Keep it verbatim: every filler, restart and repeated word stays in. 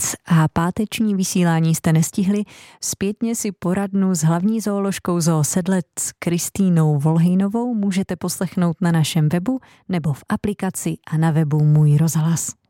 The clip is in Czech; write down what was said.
víc a páteční vysílání jste nestihli, zpětně si poradnu s hlavní zooložkou Zoo Sedlec Kristýnou Volhejnovou můžete poslechnout na našem webu nebo v aplikaci a na webu Můj rozhlas.